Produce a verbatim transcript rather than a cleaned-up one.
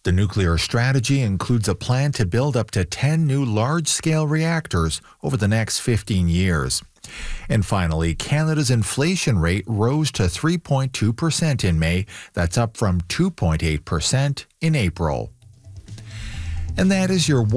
The nuclear strategy includes a plan to build up to ten new large-scale reactors over the next fifteen years. And finally, Canada's inflation rate rose to three point two percent in May. That's up from two point eight percent in April. And that is your